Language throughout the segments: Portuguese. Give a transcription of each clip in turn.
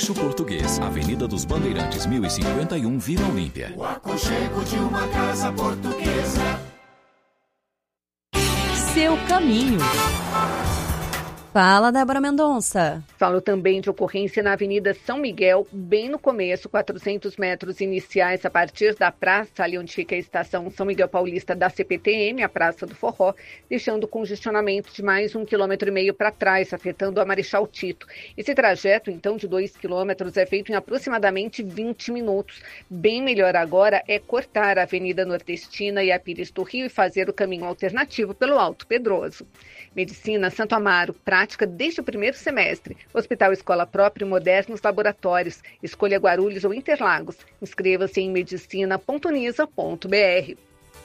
Rancho Português, Avenida dos Bandeirantes, 1051, Vila Olímpia. O aconchego de uma casa portuguesa. Seu caminho. Fala, Débora Mendonça. Falo também de ocorrência na Avenida São Miguel, bem no começo, 400 metros iniciais a partir da praça, ali onde fica a estação São Miguel Paulista da CPTM, a Praça do Forró, deixando congestionamento de mais 1,5 km para trás, afetando a Marechal Tito. Esse trajeto, então, de 2 km é feito em aproximadamente 20 minutos. Bem melhor agora é cortar a Avenida Nordestina e a Pires do Rio e fazer o caminho alternativo pelo Alto Pedroso. Medicina Santo Amaro, prática desde o primeiro semestre. Hospital Escola Própria e modernos laboratórios. Escolha Guarulhos ou Interlagos. Inscreva-se em medicina.unisa.br.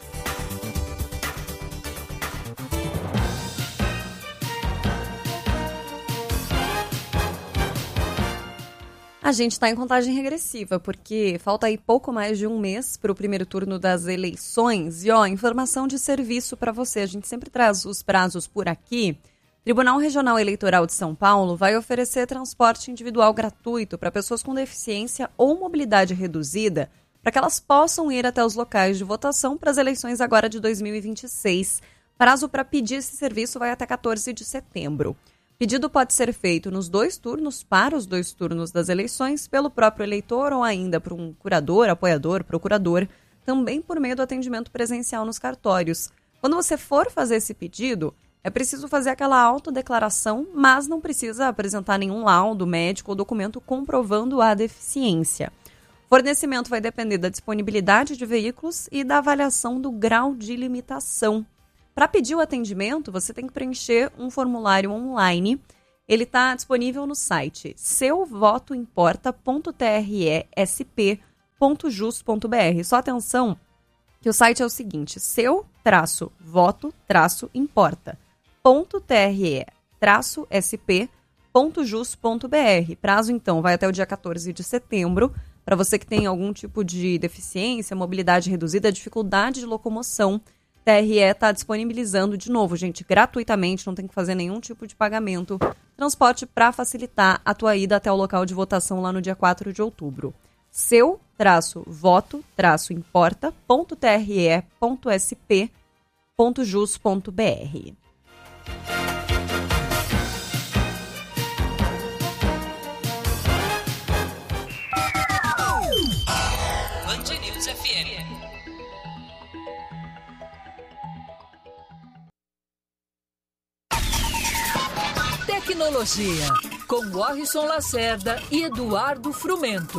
A gente está em contagem regressiva, porque falta aí pouco mais de um mês para o primeiro turno das eleições. E, informação de serviço para você. A gente sempre traz os prazos por aqui. Tribunal Regional Eleitoral de São Paulo vai oferecer transporte individual gratuito para pessoas com deficiência ou mobilidade reduzida, para que elas possam ir até os locais de votação para as eleições agora de 2026. Prazo para pedir esse serviço vai até 14 de setembro. Pedido pode ser feito nos 2 turnos, para os 2 turnos das eleições, pelo próprio eleitor ou ainda por um curador, apoiador, procurador, também por meio do atendimento presencial nos cartórios. Quando você for fazer esse pedido, é preciso fazer aquela autodeclaração, mas não precisa apresentar nenhum laudo médico ou documento comprovando a deficiência. O fornecimento vai depender da disponibilidade de veículos e da avaliação do grau de limitação. Para pedir o atendimento, você tem que preencher um formulário online. Ele está disponível no site seuvotoimporta.tresp.jus.br. Só atenção que o site é o seguinte, seu-voto-importa.tre-sp.jus.br. Prazo, então, vai até o dia 14 de setembro. Para você que tem algum tipo de deficiência, mobilidade reduzida, dificuldade de locomoção, TRE está disponibilizando, de novo, gente, gratuitamente, não tem que fazer nenhum tipo de pagamento, transporte para facilitar a tua ida até o local de votação lá no dia 4 de outubro. seu-voto-importa.tre.sp.jus.br. Band News FM. Tecnologia, com Warrison Lacerda e Eduardo Frumento.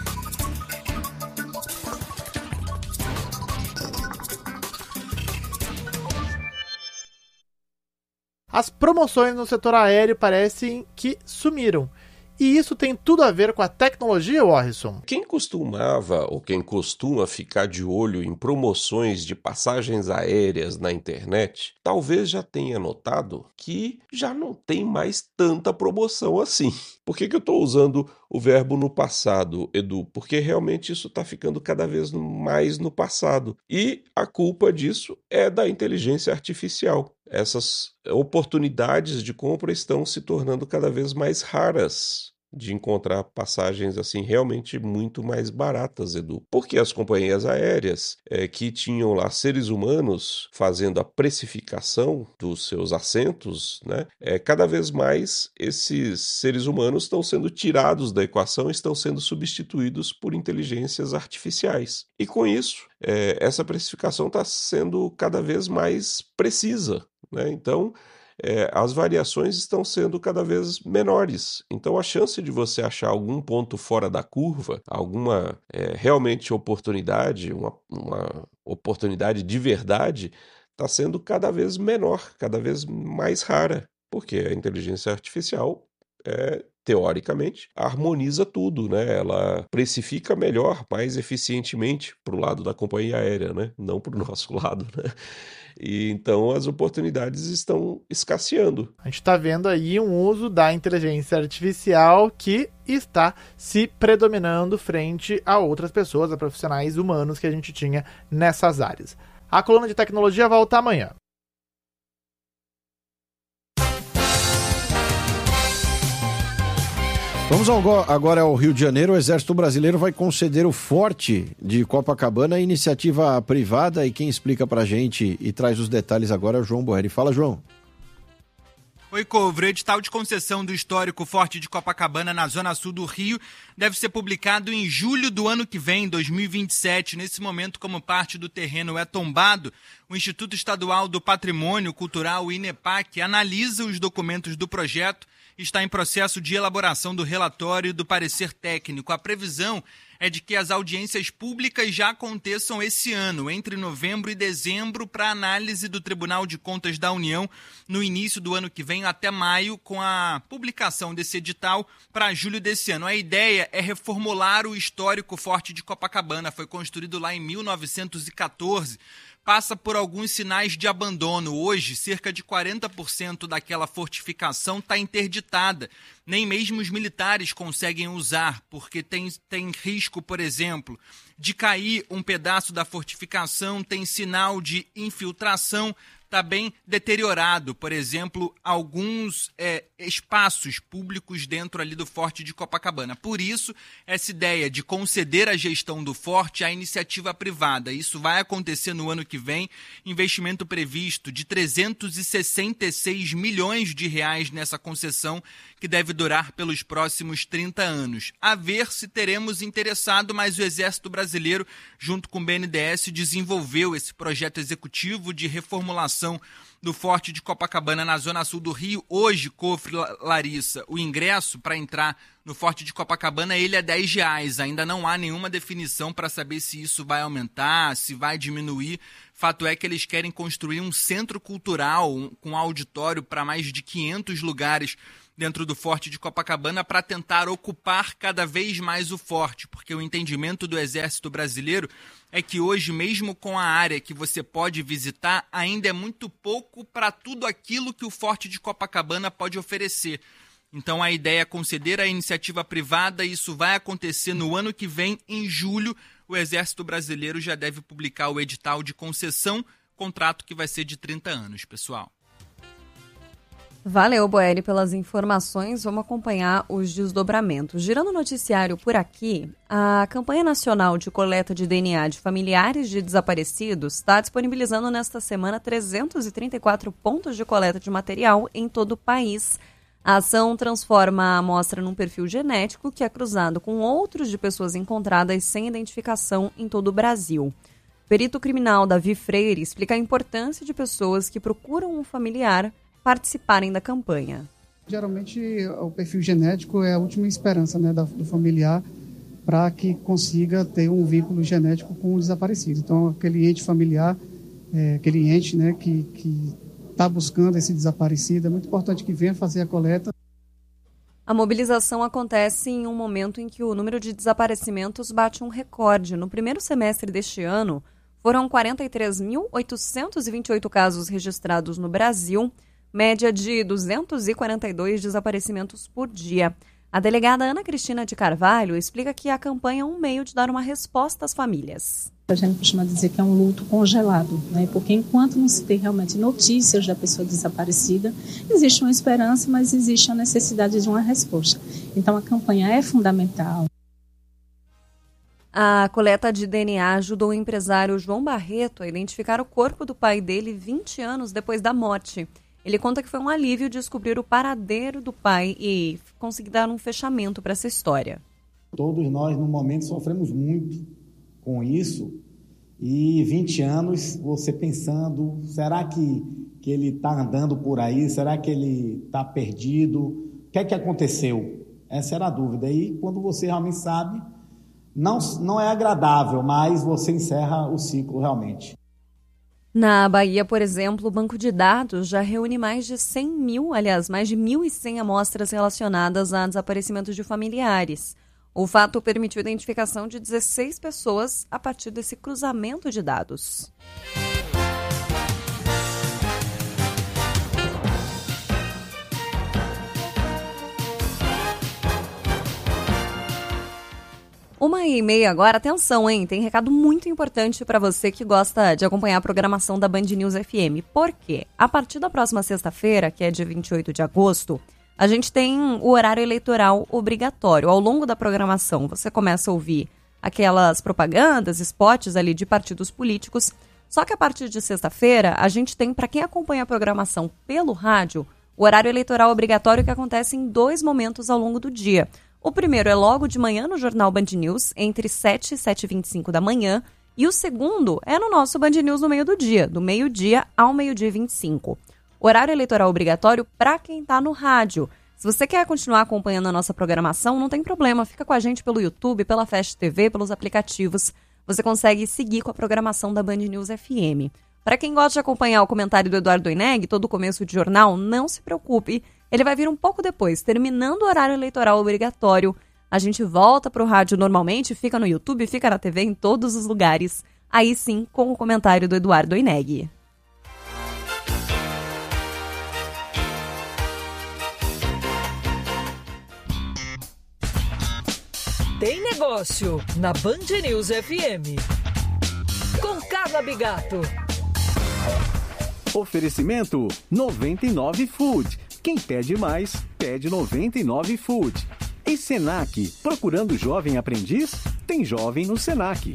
As promoções no setor aéreo parecem que sumiram. E isso tem tudo a ver com a tecnologia, Warrison? Quem costumava ou quem costuma ficar de olho em promoções de passagens aéreas na internet, talvez já tenha notado que já não tem mais tanta promoção assim. Por que eu estou usando o verbo no passado, Edu? Porque realmente isso está ficando cada vez mais no passado. E a culpa disso é da inteligência artificial. Essas oportunidades de compra estão se tornando cada vez mais raras de encontrar passagens assim realmente muito mais baratas, Edu. Porque as companhias aéreas que tinham lá seres humanos fazendo a precificação dos seus assentos, né? Cada vez mais esses seres humanos estão sendo tirados da equação, estão sendo substituídos por inteligências artificiais. E com isso, essa precificação está sendo cada vez mais precisa, né? Então, as variações estão sendo cada vez menores. Então, a chance de você achar algum ponto fora da curva, alguma realmente oportunidade, uma oportunidade de verdade, está sendo cada vez menor, cada vez mais rara, porque a inteligência artificial teoricamente, harmoniza tudo, né? Ela precifica melhor, mais eficientemente para o lado da companhia aérea, né? Não para o nosso lado, né? E então as oportunidades estão escasseando. A gente está vendo aí um uso da inteligência artificial que está se predominando frente a outras pessoas, a profissionais humanos que a gente tinha nessas áreas. A coluna de tecnologia volta amanhã. Vamos agora ao Rio de Janeiro. O Exército Brasileiro vai conceder o Forte de Copacabana à iniciativa privada, e quem explica pra gente e traz os detalhes agora é o João Boeri. Fala, João. Oi, Couvre. O edital de concessão do histórico Forte de Copacabana na zona sul do Rio deve ser publicado em julho do ano que vem, 2027. Nesse momento, como parte do terreno é tombado, o Instituto Estadual do Patrimônio Cultural, o INEPAC, analisa os documentos do projeto e está em processo de elaboração do relatório e do parecer técnico. A previsão é de que as audiências públicas já aconteçam esse ano, entre novembro e dezembro, para análise do Tribunal de Contas da União no início do ano que vem, até maio, com a publicação desse edital para julho desse ano. A ideia é reformular o histórico Forte de Copacabana. Foi construído lá em 1914. Passa por alguns sinais de abandono. Hoje, cerca de 40% daquela fortificação está interditada. Nem mesmo os militares conseguem usar, porque tem risco, por exemplo, de cair um pedaço da fortificação, tem sinal de infiltração, está bem deteriorado. Por exemplo, alguns espaços públicos dentro ali do Forte de Copacabana. Por isso, essa ideia de conceder a gestão do Forte à iniciativa privada. Isso vai acontecer no ano que vem. Investimento previsto de 366 milhões de reais nessa concessão, que deve durar pelos próximos 30 anos. A ver se teremos interessado, mas o Exército Brasileiro, junto com o BNDES, desenvolveu esse projeto executivo de reformulação do Forte de Copacabana na zona sul do Rio. Hoje, Cofre, Larissa, o ingresso para entrar no Forte de Copacabana ele é R$10. Ainda não há nenhuma definição para saber se isso vai aumentar, se vai diminuir. Fato é que eles querem construir um centro cultural com auditório para mais de 500 lugares dentro do Forte de Copacabana, para tentar ocupar cada vez mais o Forte, porque o entendimento do Exército Brasileiro é que hoje, mesmo com a área que você pode visitar, ainda é muito pouco para tudo aquilo que o Forte de Copacabana pode oferecer. Então a ideia é conceder à iniciativa privada, e isso vai acontecer no ano que vem, em julho. O Exército Brasileiro já deve publicar o edital de concessão, contrato que vai ser de 30 anos, pessoal. Valeu, Boeri, pelas informações. Vamos acompanhar os desdobramentos. Girando o noticiário por aqui, a campanha nacional de coleta de DNA de familiares de desaparecidos está disponibilizando nesta semana 334 pontos de coleta de material em todo o país. A ação transforma a amostra num perfil genético que é cruzado com outros de pessoas encontradas sem identificação em todo o Brasil. O perito criminal Davi Freire explica a importância de pessoas que procuram um familiar participarem da campanha. Geralmente o perfil genético é a última esperança, né, do familiar para que consiga ter um vínculo genético com o desaparecido. Então aquele ente familiar, aquele ente, né, que está buscando esse desaparecido, é muito importante que venha fazer a coleta. A mobilização acontece em um momento em que o número de desaparecimentos bate um recorde. No primeiro semestre deste ano, foram 43.828 casos registrados no Brasil, média de 242 desaparecimentos por dia. A delegada Ana Cristina de Carvalho explica que a campanha é um meio de dar uma resposta às famílias. A gente costuma dizer que é um luto congelado, né? Porque enquanto não se tem realmente notícias da pessoa desaparecida, existe uma esperança, mas existe a necessidade de uma resposta. Então a campanha é fundamental. A coleta de DNA ajudou o empresário João Barreto a identificar o corpo do pai dele 20 anos depois da morte. Ele conta que foi um alívio descobrir o paradeiro do pai e conseguir dar um fechamento para essa história. Todos nós, no momento, sofremos muito com isso. E 20 anos, você pensando, será que ele está andando por aí? Será que ele está perdido? O que é que aconteceu? Essa era a dúvida. E quando você realmente sabe, não é agradável, mas você encerra o ciclo realmente. Na Bahia, por exemplo, o banco de dados já reúne mais de 1.100 amostras relacionadas a desaparecimentos de familiares. O fato permitiu a identificação de 16 pessoas a partir desse cruzamento de dados. Uma e meia agora, atenção, hein? Tem recado muito importante para você que gosta de acompanhar a programação da Band News FM. Por quê? A partir da próxima sexta-feira, que é dia 28 de agosto, a gente tem o horário eleitoral obrigatório. Ao longo da programação, você começa a ouvir aquelas propagandas, spots ali de partidos políticos. Só que a partir de sexta-feira, a gente tem, para quem acompanha a programação pelo rádio, o horário eleitoral obrigatório que acontece em 2 momentos ao longo do dia. O primeiro é logo de manhã no Jornal Band News, entre 7 e 7h25 da manhã. E o segundo é no nosso Band News no meio do dia, do meio-dia ao meio-dia e 25. Horário eleitoral obrigatório para quem está no rádio. Se você quer continuar acompanhando a nossa programação, não tem problema. Fica com a gente pelo YouTube, pela Fast TV, pelos aplicativos. Você consegue seguir com a programação da Band News FM. Para quem gosta de acompanhar o comentário do Eduardo Doineg, todo começo de jornal, não se preocupe. Ele vai vir um pouco depois, terminando o horário eleitoral obrigatório. A gente volta para o rádio normalmente, fica no YouTube, fica na TV, em todos os lugares. Aí sim, com o comentário do Eduardo Doineg. Tem Negócio, na Band News FM. Com Carla Bigato. Oferecimento 99 Food. Quem pede mais, pede 99 Food. E Senac, procurando jovem aprendiz? Tem jovem no Senac.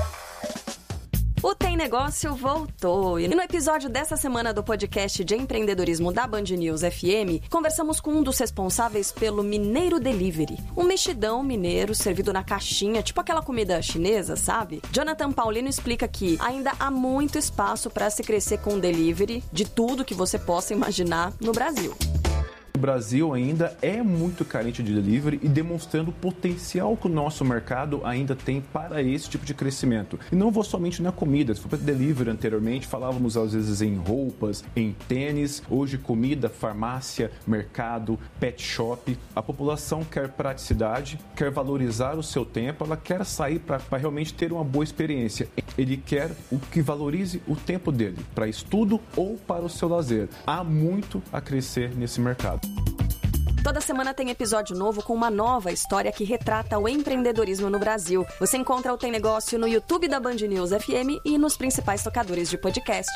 O Tem Negócio voltou. E no episódio dessa semana do podcast de empreendedorismo da Band News FM, conversamos com um dos responsáveis pelo Mineiro Delivery. Um mexidão mineiro servido na caixinha, tipo aquela comida chinesa, sabe? Jonathan Paulino explica que ainda há muito espaço para se crescer com delivery de tudo que você possa imaginar no Brasil. O Brasil ainda é muito carente de delivery e demonstrando o potencial que o nosso mercado ainda tem para esse tipo de crescimento. E não vou somente na comida, se for para delivery anteriormente, falávamos às vezes em roupas, em tênis, hoje comida, farmácia, mercado, pet shop. A população quer praticidade, quer valorizar o seu tempo, ela quer sair para realmente ter uma boa experiência. Ele quer o que valorize o tempo dele, para estudo ou para o seu lazer. Há muito a crescer nesse mercado. Toda semana tem episódio novo com uma nova história que retrata o empreendedorismo no Brasil. Você encontra o Tem Negócio no YouTube da Band News FM e nos principais tocadores de podcast.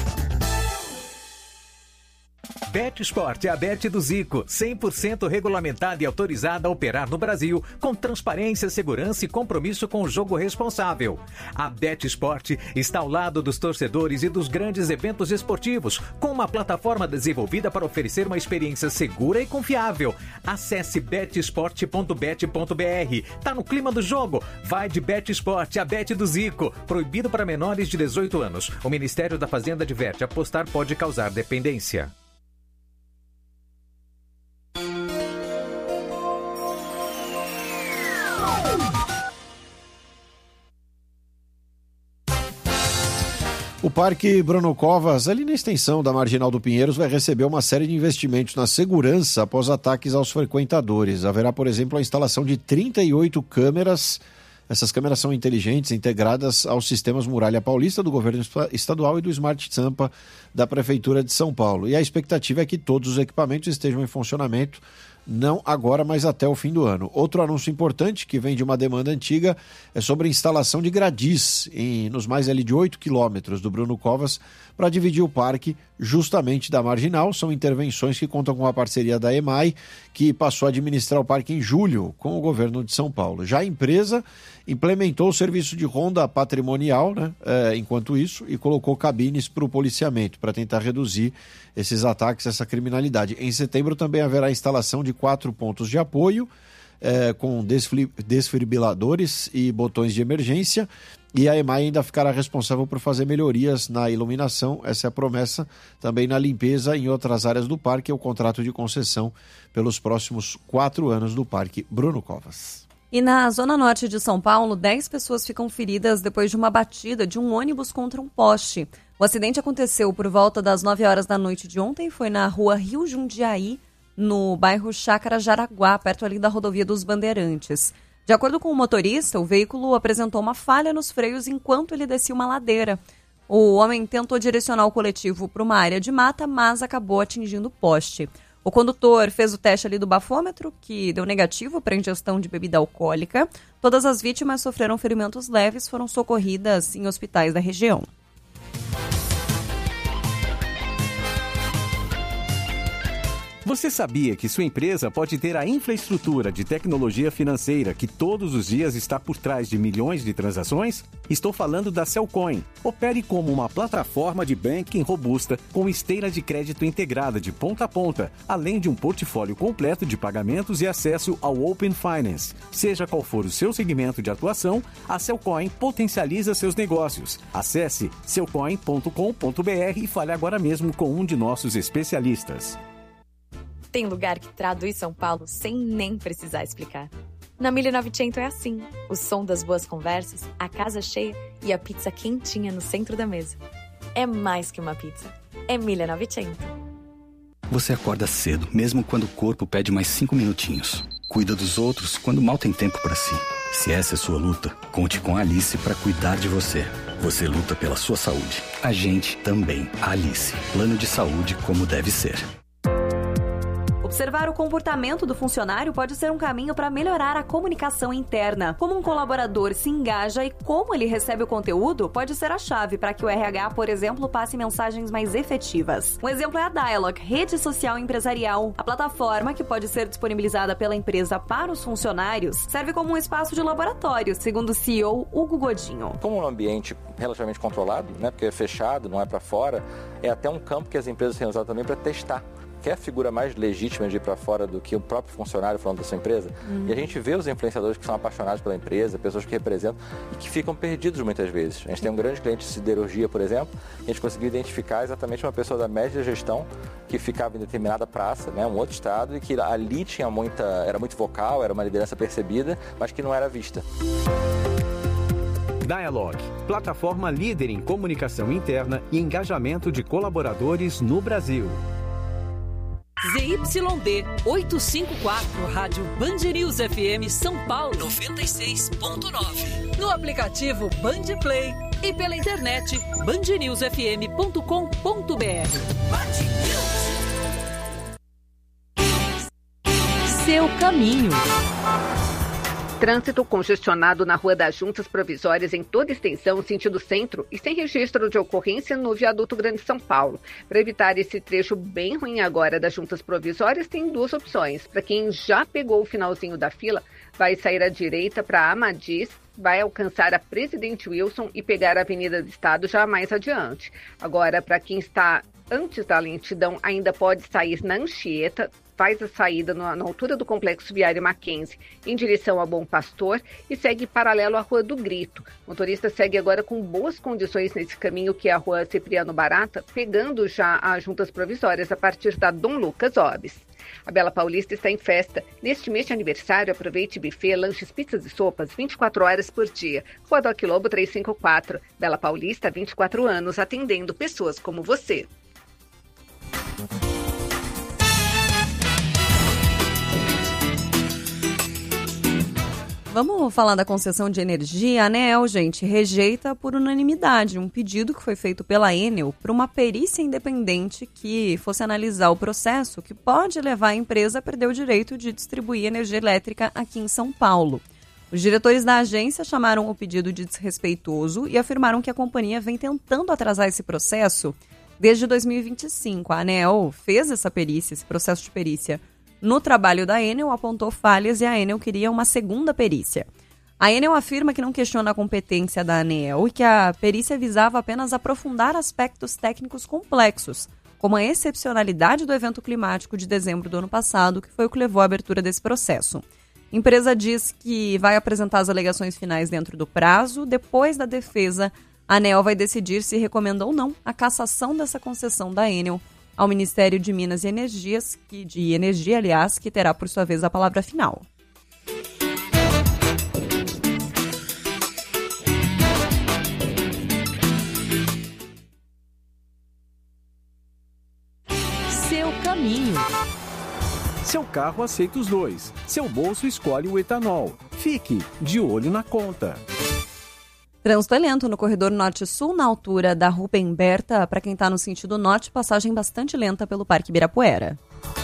BetSport é a Bet do Zico, 100% regulamentada e autorizada a operar no Brasil, com transparência, segurança e compromisso com o jogo responsável. A BetSport está ao lado dos torcedores e dos grandes eventos esportivos, com uma plataforma desenvolvida para oferecer uma experiência segura e confiável. Acesse betsport.bet.br. Tá no clima do jogo? Vai de BetSport, a Bet do Zico. Proibido para menores de 18 anos. O Ministério da Fazenda adverte: apostar pode causar dependência. O Parque Bruno Covas, ali na extensão da Marginal do Pinheiros, vai receber uma série de investimentos na segurança após ataques aos frequentadores. Haverá, por exemplo, a instalação de 38 câmeras. Essas câmeras são inteligentes, integradas aos sistemas Muralha Paulista do governo estadual e do Smart Sampa da Prefeitura de São Paulo. E a expectativa é que todos os equipamentos estejam em funcionamento, não agora, mas até o fim do ano. Outro anúncio importante, que vem de uma demanda antiga, é sobre a instalação de gradis nos mais de 8 quilômetros do Bruno Covas para dividir o parque justamente da Marginal. São intervenções que contam com a parceria da EMAI, que passou a administrar o parque em julho com o governo de São Paulo. Já a empresa implementou o serviço de ronda patrimonial, enquanto isso, e colocou cabines para o policiamento, para tentar reduzir esses ataques, essa criminalidade. Em setembro também haverá a instalação de 4 pontos de apoio, com desfibriladores e botões de emergência, e a EMAI ainda ficará responsável por fazer melhorias na iluminação. Essa é a promessa, também na limpeza em outras áreas do parque. É o contrato de concessão pelos próximos 4 anos do Parque Bruno Covas. E na zona norte de São Paulo, 10 pessoas ficam feridas depois de uma batida de um ônibus contra um poste. O acidente aconteceu por volta das 9 horas da noite de ontem, foi na rua Rio Jundiaí, no bairro Chácara Jaraguá, perto ali da rodovia dos Bandeirantes. De acordo com o motorista, o veículo apresentou uma falha nos freios enquanto ele descia uma ladeira. O homem tentou direcionar o coletivo para uma área de mata, mas acabou atingindo o poste. O condutor fez o teste ali do bafômetro, que deu negativo para ingestão de bebida alcoólica. Todas as vítimas sofreram ferimentos leves, foram socorridas em hospitais da região. Você sabia que sua empresa pode ter a infraestrutura de tecnologia financeira que todos os dias está por trás de milhões de transações? Estou falando da Cellcoin. Opere como uma plataforma de banking robusta com esteira de crédito integrada de ponta a ponta, além de um portfólio completo de pagamentos e acesso ao Open Finance. Seja qual for o seu segmento de atuação, a Cellcoin potencializa seus negócios. Acesse cellcoin.com.br e fale agora mesmo com um de nossos especialistas. Tem lugar que traduz São Paulo sem nem precisar explicar. Na 1900 é assim. O som das boas conversas, a casa cheia e a pizza quentinha no centro da mesa. É mais que uma pizza. É 1900. Você acorda cedo, mesmo quando o corpo pede mais 5 minutinhos. Cuida dos outros quando mal tem tempo para si. Se essa é sua luta, conte com a Alice para cuidar de você. Você luta pela sua saúde. A gente também. A Alice. Plano de saúde como deve ser. Observar o comportamento do funcionário pode ser um caminho para melhorar a comunicação interna. Como um colaborador se engaja e como ele recebe o conteúdo pode ser a chave para que o RH, por exemplo, passe mensagens mais efetivas. Um exemplo é a Dialog, rede social empresarial. A plataforma, que pode ser disponibilizada pela empresa para os funcionários, serve como um espaço de laboratório, segundo o CEO Hugo Godinho. Como um ambiente relativamente controlado, né, porque é fechado, não é para fora, é até um campo que as empresas têm usado também para testar. Que é a figura mais legítima de ir para fora do que o próprio funcionário falando da sua empresa. E a gente vê os influenciadores que são apaixonados pela empresa, pessoas que representam e que ficam perdidos muitas vezes. A gente tem um grande cliente de siderurgia, por exemplo, e a gente conseguiu identificar exatamente uma pessoa da média gestão que ficava em determinada praça, né, um outro estado, e que ali tinha era muito vocal, era uma liderança percebida, mas que não era vista. Dialog, plataforma líder em comunicação interna e engajamento de colaboradores no Brasil. ZYD 854, Rádio Band News FM São Paulo 96.9. No aplicativo Band Play e pela internet bandnewsfm.com.br. Seu caminho. Trânsito congestionado na Rua das Juntas Provisórias em toda extensão, sentido centro, e sem registro de ocorrência no Viaduto Grande São Paulo. Para evitar esse trecho bem ruim agora das Juntas Provisórias, tem duas opções. Para quem já pegou o finalzinho da fila, vai sair à direita para Amadis, vai alcançar a Presidente Wilson e pegar a Avenida do Estado já mais adiante. Agora, para quem está antes da lentidão, ainda pode sair na Anchieta, faz a saída na altura do Complexo Viário Mackenzie, em direção a Bom Pastor, e segue paralelo à Rua do Grito. O motorista segue agora com boas condições nesse caminho, que é a Rua Cipriano Barata, pegando já as Juntas Provisórias a partir da Dom Lucas Obes. A Bela Paulista está em festa. Neste mês de aniversário, aproveite buffet, lanches, pizzas e sopas 24 horas por dia. Rua do Aquilobo 354. Bela Paulista, 24 anos, atendendo pessoas como você. Vamos falar da concessão de energia. A ANEEL, gente, rejeita por unanimidade um pedido que foi feito pela Enel para uma perícia independente que fosse analisar o processo que pode levar a empresa a perder o direito de distribuir energia elétrica aqui em São Paulo. Os diretores da agência chamaram o pedido de desrespeitoso e afirmaram que a companhia vem tentando atrasar esse processo desde 2025. A ANEEL fez essa perícia, esse processo de perícia, no trabalho da Enel, apontou falhas e a Enel queria uma segunda perícia. A Enel afirma que não questiona a competência da ANEEL e que a perícia visava apenas aprofundar aspectos técnicos complexos, como a excepcionalidade do evento climático de dezembro do ano passado, que foi o que levou à abertura desse processo. A empresa diz que vai apresentar as alegações finais dentro do prazo. Depois da defesa, a ANEEL vai decidir se recomenda ou não a cassação dessa concessão da Enel ao Ministério de Minas e Energias, que terá, por sua vez, a palavra final. Seu caminho. Seu carro aceita os dois. Seu bolso escolhe o etanol. Fique de olho na conta. Trânsito é lento no corredor norte-sul, na altura da Rubem Berta. Para quem está no sentido norte, passagem bastante lenta pelo Parque Ibirapuera.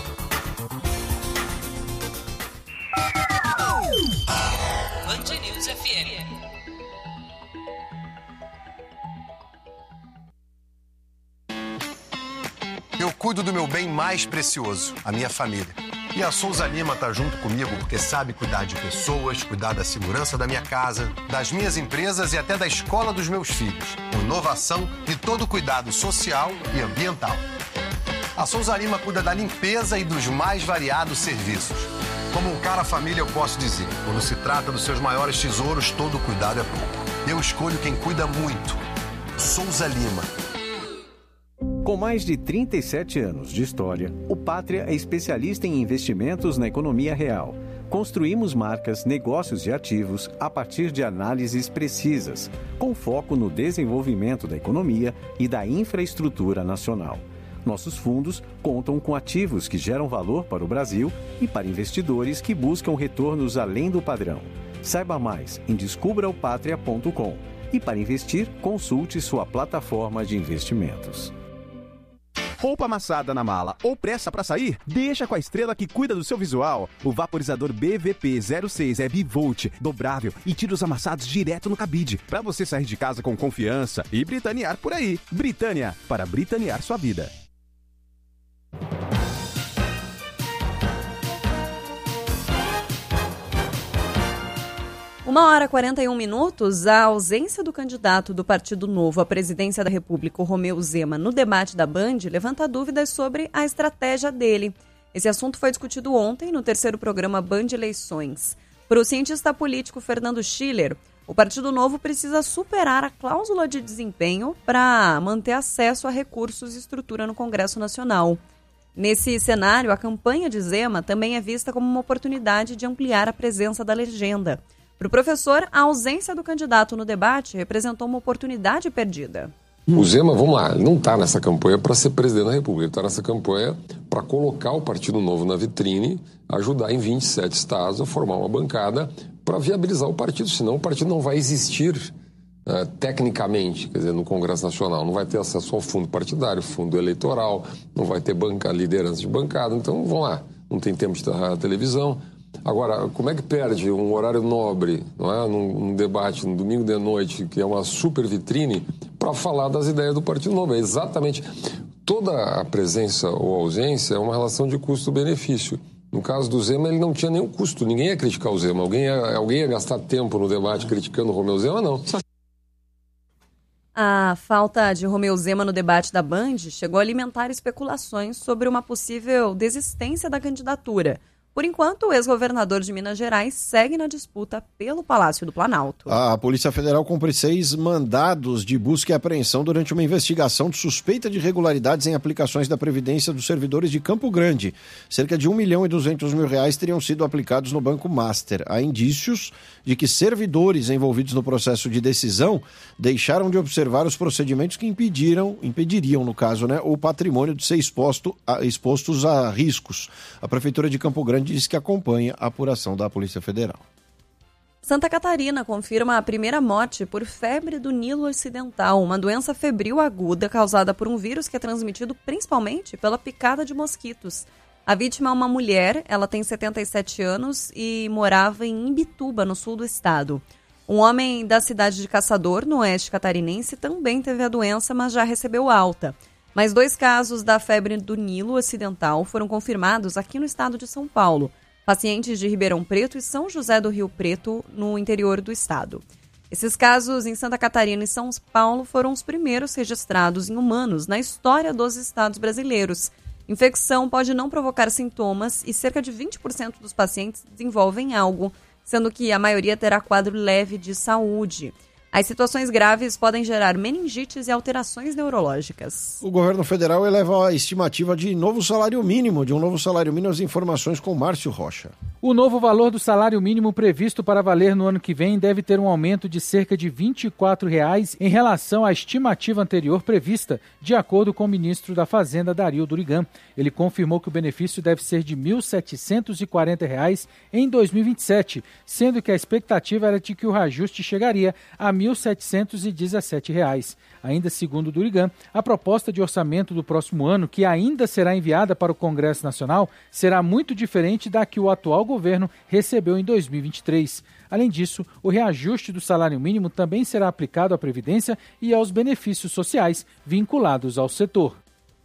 Band News FM. Eu cuido do meu bem mais precioso, a minha família. E a Souza Lima tá junto comigo porque sabe cuidar de pessoas, cuidar da segurança da minha casa, das minhas empresas e até da escola dos meus filhos. Com inovação e todo cuidado social e ambiental. A Souza Lima cuida da limpeza e dos mais variados serviços. Como um cara família, eu posso dizer, quando se trata dos seus maiores tesouros, todo cuidado é pouco. Eu escolho quem cuida muito. Souza Lima. Com mais de 37 anos de história, o Pátria é especialista em investimentos na economia real. Construímos marcas, negócios e ativos a partir de análises precisas, com foco no desenvolvimento da economia e da infraestrutura nacional. Nossos fundos contam com ativos que geram valor para o Brasil e para investidores que buscam retornos além do padrão. Saiba mais em descubraopatria.com e para investir, consulte sua plataforma de investimentos. Roupa amassada na mala ou pressa para sair? Deixa com a estrela que cuida do seu visual. O vaporizador BVP06 é bivolt, dobrável e tira os amassados direto no cabide, para você sair de casa com confiança e britanear por aí. Britânia, para britanear sua vida. Uma hora e 41 minutos, a ausência do candidato do Partido Novo à presidência da República, Romeu Zema, no debate da Band, levanta dúvidas sobre a estratégia dele. Esse assunto foi discutido ontem no terceiro programa Band Eleições. Para o cientista político Fernando Schiller, o Partido Novo precisa superar a cláusula de desempenho para manter acesso a recursos e estrutura no Congresso Nacional. Nesse cenário, a campanha de Zema também é vista como uma oportunidade de ampliar a presença da legenda. Para o professor, a ausência do candidato no debate representou uma oportunidade perdida. O Zema, vamos lá, ele não está nessa campanha para ser presidente da República, ele está nessa campanha para colocar o Partido Novo na vitrine, ajudar em 27 estados a formar uma bancada para viabilizar o partido, senão o partido não vai existir tecnicamente, quer dizer, no Congresso Nacional, não vai ter acesso ao fundo partidário, fundo eleitoral, não vai ter liderança de bancada, então vamos lá, não tem tempo de televisão. Agora, como é que perde um horário nobre, não é? Num debate, no domingo de noite, que é uma super vitrine, para falar das ideias do Partido Novo? É exatamente. Toda a presença ou ausência é uma relação de custo-benefício. No caso do Zema, ele não tinha nenhum custo. Ninguém ia criticar o Zema. Alguém ia gastar tempo no debate criticando o Romeu Zema? Não. A falta de Romeu Zema no debate da Band chegou a alimentar especulações sobre uma possível desistência da candidatura. Por enquanto, o ex-governador de Minas Gerais segue na disputa pelo Palácio do Planalto. A Polícia Federal cumpre 6 mandados de busca e apreensão durante uma investigação de suspeita de irregularidades em aplicações da Previdência dos servidores de Campo Grande. Cerca de R$1.200.000 teriam sido aplicados no Banco Master. Há indícios de que servidores envolvidos no processo de decisão deixaram de observar os procedimentos que impediriam, no caso, o patrimônio de ser expostos a riscos. A Prefeitura de Campo Grande diz que acompanha a apuração da Polícia Federal. Santa Catarina confirma a primeira morte por febre do Nilo Ocidental, uma doença febril aguda causada por um vírus que é transmitido principalmente pela picada de mosquitos. A vítima é uma mulher, ela tem 77 anos e morava em Imbituba, no sul do estado. Um homem da cidade de Caçador, no oeste catarinense, também teve a doença, mas já recebeu alta. Mais 2 casos da febre do Nilo Ocidental foram confirmados aqui no estado de São Paulo. Pacientes de Ribeirão Preto e São José do Rio Preto, no interior do estado. Esses casos em Santa Catarina e São Paulo foram os primeiros registrados em humanos na história dos estados brasileiros. Infecção pode não provocar sintomas e cerca de 20% dos pacientes desenvolvem algo, sendo que a maioria terá quadro leve de saúde. As situações graves podem gerar meningites e alterações neurológicas. O governo federal eleva a estimativa de um novo salário mínimo. As informações com Márcio Rocha. O novo valor do salário mínimo previsto para valer no ano que vem deve ter um aumento de cerca de R$ 24,00 em relação à estimativa anterior prevista, de acordo com o ministro da Fazenda, Dario Durigan. Ele confirmou que o benefício deve ser de R$ 1.740 em 2027, sendo que a expectativa era de que o reajuste chegaria a R$ 1.717. Ainda segundo Durigan, a proposta de orçamento do próximo ano, que ainda será enviada para o Congresso Nacional, será muito diferente da que o atual governo recebeu em 2023. Além disso, o reajuste do salário mínimo também será aplicado à Previdência e aos benefícios sociais vinculados ao setor.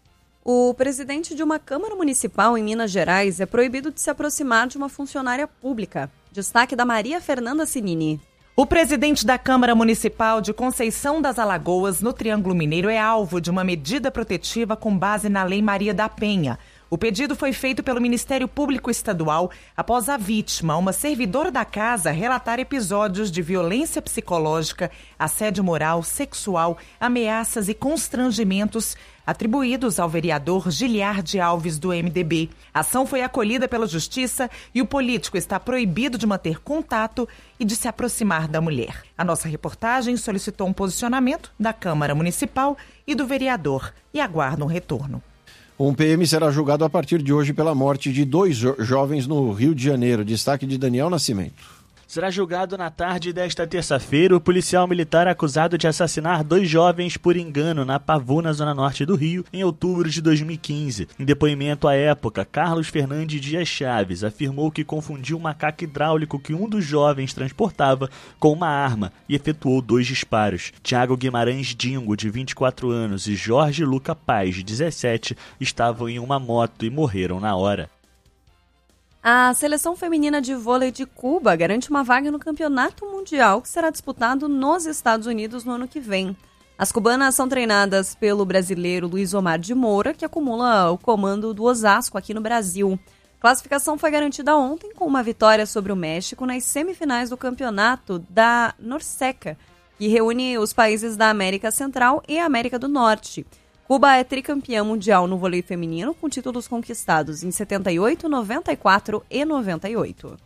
O presidente de uma Câmara Municipal em Minas Gerais é proibido de se aproximar de uma funcionária pública. Destaque da Maria Fernanda Cinini. O presidente da Câmara Municipal de Conceição das Alagoas, no Triângulo Mineiro, é alvo de uma medida protetiva com base na Lei Maria da Penha. O pedido foi feito pelo Ministério Público Estadual após a vítima, uma servidora da casa, relatar episódios de violência psicológica, assédio moral, sexual, ameaças e constrangimentos atribuídos ao vereador Giliardi Alves, do MDB. A ação foi acolhida pela Justiça e o político está proibido de manter contato e de se aproximar da mulher. A nossa reportagem solicitou um posicionamento da Câmara Municipal e do vereador e aguarda um retorno. Um PM será julgado a partir de hoje pela morte de 2 jovens no Rio de Janeiro. Destaque de Daniel Nascimento. Será julgado na tarde desta terça-feira o policial militar acusado de assassinar 2 jovens por engano na Pavuna, zona norte do Rio, em outubro de 2015. Em depoimento à época, Carlos Fernandes Dias Chaves afirmou que confundiu um macaco hidráulico que um dos jovens transportava com uma arma e efetuou 2 disparos. Tiago Guimarães Dingo, de 24 anos, e Jorge Luca Paz, de 17, estavam em uma moto e morreram na hora. A seleção feminina de vôlei de Cuba garante uma vaga no Campeonato Mundial que será disputado nos Estados Unidos no ano que vem. As cubanas são treinadas pelo brasileiro Luiz Omar de Moura, que acumula o comando do Osasco aqui no Brasil. A classificação foi garantida ontem com uma vitória sobre o México nas semifinais do campeonato da Norseca, que reúne os países da América Central e América do Norte. Cuba é tricampeã mundial no vôlei feminino, com títulos conquistados em 78, 94 e 98.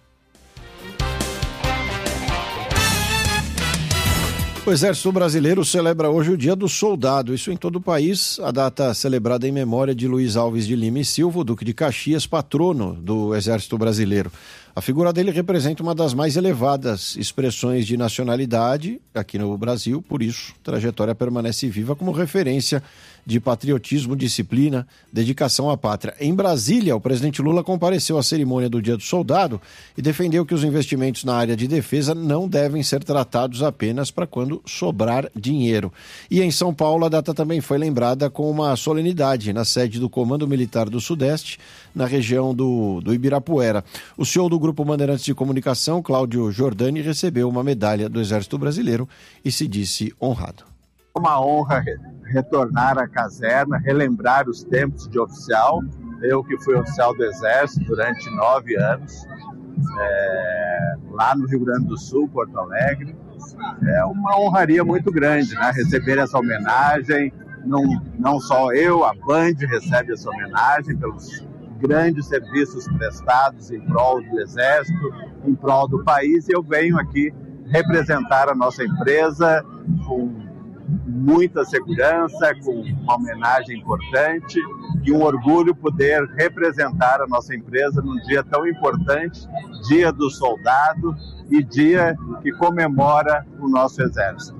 O Exército Brasileiro celebra hoje o Dia do Soldado, isso em todo o país. A data celebrada em memória de Luiz Alves de Lima e Silva, o Duque de Caxias, patrono do Exército Brasileiro. A figura dele representa uma das mais elevadas expressões de nacionalidade aqui no Brasil, por isso a trajetória permanece viva como referência de patriotismo, disciplina, dedicação à pátria. Em Brasília, o presidente Lula compareceu à cerimônia do Dia do Soldado e defendeu que os investimentos na área de defesa não devem ser tratados apenas para quando sobrar dinheiro. E em São Paulo, a data também foi lembrada com uma solenidade na sede do Comando Militar do Sudeste, na região do Ibirapuera. O CEO do Grupo Bandeirantes de Comunicação, Cláudio Giordani, recebeu uma medalha do Exército Brasileiro e se disse honrado. Uma honra retornar à caserna, relembrar os tempos de oficial. Eu que fui oficial do Exército durante 9 anos, lá no Rio Grande do Sul, Porto Alegre. É uma honraria muito grande, né? Receber essa homenagem. Não só eu, a Band recebe essa homenagem pelos grandes serviços prestados em prol do Exército, em prol do país, e eu venho aqui representar a nossa empresa com muita segurança, com uma homenagem importante e um orgulho poder representar a nossa empresa num dia tão importante, Dia do Soldado e dia que comemora o nosso Exército.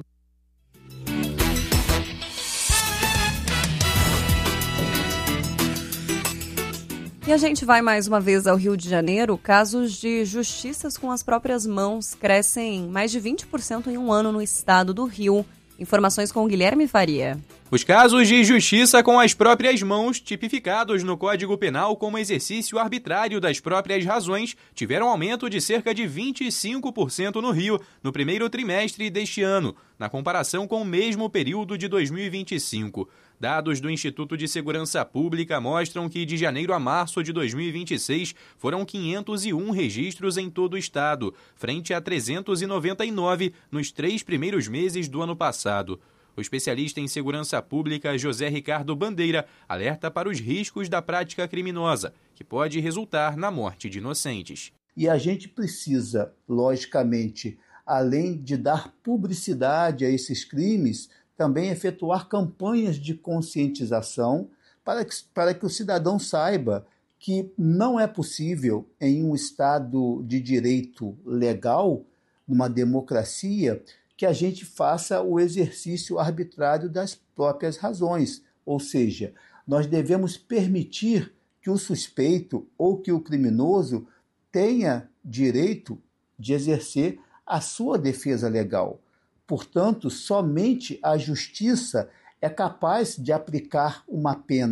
E a gente vai mais uma vez ao Rio de Janeiro. Casos de justiças com as próprias mãos crescem mais de 20% em um ano no estado do Rio. Informações com Guilherme Faria. Os casos de justiça com as próprias mãos, tipificados no Código Penal como exercício arbitrário das próprias razões, tiveram aumento de cerca de 25% no Rio no primeiro trimestre deste ano, na comparação com o mesmo período de 2025. Dados do Instituto de Segurança Pública mostram que de janeiro a março de 2026 foram 501 registros em todo o estado, frente a 399 nos 3 primeiros meses do ano passado. O especialista em segurança pública José Ricardo Bandeira alerta para os riscos da prática criminosa, que pode resultar na morte de inocentes. E a gente precisa, logicamente, além de dar publicidade a esses crimes, também efetuar campanhas de conscientização para que o cidadão saiba que não é possível, em um Estado de direito legal, numa democracia, que a gente faça o exercício arbitrário das próprias razões. Ou seja, nós devemos permitir que o suspeito ou que o criminoso tenha direito de exercer a sua defesa legal. Portanto, somente a justiça é capaz de aplicar uma pena,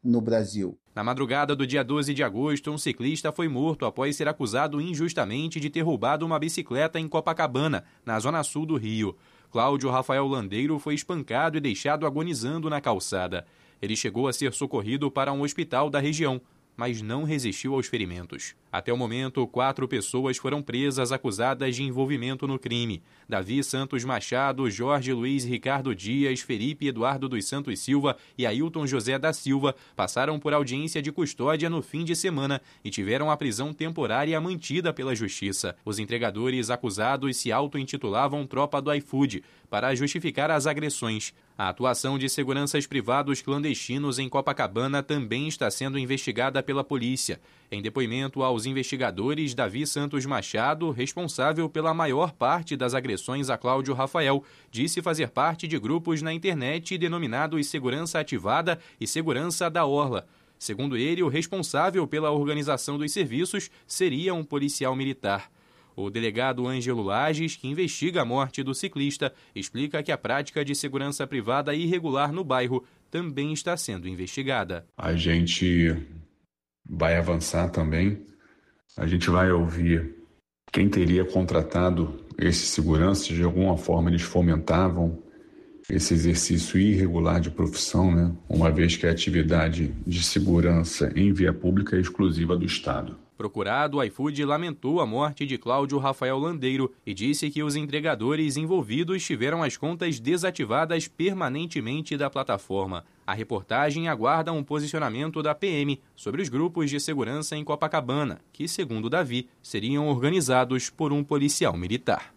no Brasil. Na madrugada do dia 12 de agosto, um ciclista foi morto após ser acusado injustamente de ter roubado uma bicicleta em Copacabana, na zona sul do Rio. Cláudio Rafael Landeiro foi espancado e deixado agonizando na calçada. Ele chegou a ser socorrido para um hospital da região, mas não resistiu aos ferimentos. Até o momento, 4 pessoas foram presas acusadas de envolvimento no crime. Davi Santos Machado, Jorge Luiz Ricardo Dias, Felipe Eduardo dos Santos Silva e Ailton José da Silva passaram por audiência de custódia no fim de semana e tiveram a prisão temporária mantida pela Justiça. Os entregadores acusados se auto-intitulavam Tropa do iFood para justificar as agressões. A atuação de seguranças privados clandestinos em Copacabana também está sendo investigada pela polícia. Em depoimento aos investigadores, Davi Santos Machado, responsável pela maior parte das agressões a Cláudio Rafael, disse fazer parte de grupos na internet denominados Segurança Ativada e Segurança da Orla. Segundo ele, o responsável pela organização dos serviços seria um policial militar. O delegado Ângelo Lages, que investiga a morte do ciclista, explica que a prática de segurança privada irregular no bairro também está sendo investigada. A gente vai avançar também. A gente vai ouvir quem teria contratado esses seguranças. De alguma forma eles fomentavam esse exercício irregular de profissão, né? Uma vez que a atividade de segurança em via pública é exclusiva do Estado. Procurado, o iFood lamentou a morte de Cláudio Rafael Landeiro e disse que os entregadores envolvidos tiveram as contas desativadas permanentemente da plataforma. A reportagem aguarda um posicionamento da PM sobre os grupos de segurança em Copacabana, que, segundo Davi, seriam organizados por um policial militar.